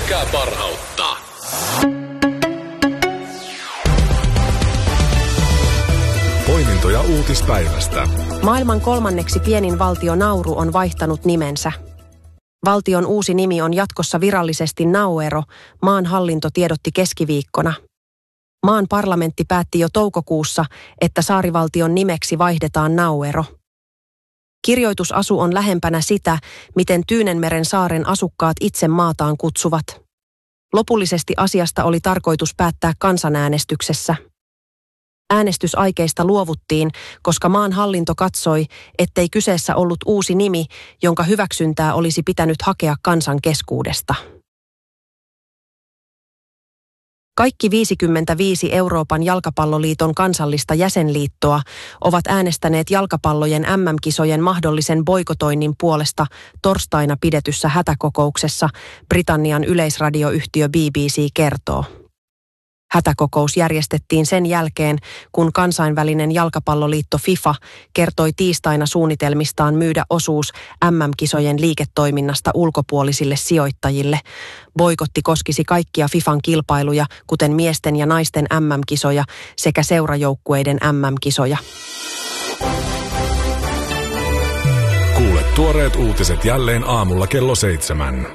pelkkää parhautta. Poimintoja uutispäivästä. Maailman kolmanneksi pienin valtio Nauru on vaihtanut nimensä. Valtion uusi nimi on jatkossa virallisesti Nauero, maan hallinto tiedotti keskiviikkona. Maan parlamentti päätti jo toukokuussa, että saarivaltion nimeksi vaihdetaan Nauero. Kirjoitusasu on lähempänä sitä, miten Tyynenmeren saaren asukkaat itse maataan kutsuvat. Lopullisesti asiasta oli tarkoitus päättää kansanäänestyksessä. Äänestysaikeista luovuttiin, koska maan hallinto katsoi, ettei kyseessä ollut uusi nimi, jonka hyväksyntää olisi pitänyt hakea kansan keskuudesta. Kaikki 55 Euroopan jalkapalloliiton kansallista jäsenliittoa ovat äänestäneet jalkapallojen MM-kisojen mahdollisen boikotoinnin puolesta torstaina pidetyssä hätäkokouksessa, Britannian yleisradioyhtiö BBC kertoo. Hätäkokous järjestettiin sen jälkeen, kun kansainvälinen jalkapalloliitto FIFA kertoi tiistaina suunnitelmistaan myydä osuus MM-kisojen liiketoiminnasta ulkopuolisille sijoittajille. Boikotti koskisi kaikkia FIFAn kilpailuja, kuten miesten ja naisten MM-kisoja sekä seurajoukkueiden MM-kisoja. Kuule tuoreet uutiset jälleen aamulla kello 7.